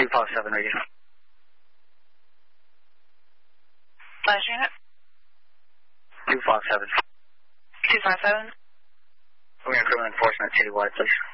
257 radio. Last unit? 257. 257? We're going to criminal enforcement citywide, please.